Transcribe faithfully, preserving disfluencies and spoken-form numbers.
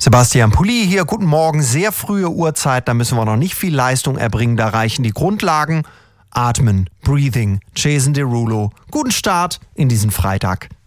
Sebastian Pulli hier, guten Morgen, sehr frühe Uhrzeit, da müssen wir noch nicht viel Leistung erbringen, da reichen die Grundlagen. Atmen, Breathing, Jason Derulo. Guten Start in diesen Freitag.